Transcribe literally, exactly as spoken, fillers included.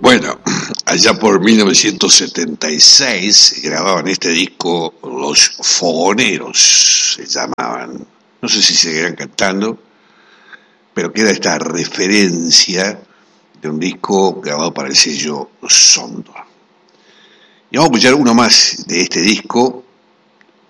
Bueno, allá por mil novecientos setenta y seis grababan este disco Los Fogoneros, se llamaban. No sé si seguirán cantando, pero queda esta referencia de un disco grabado para el sello Sondor. Y vamos a escuchar uno más de este disco,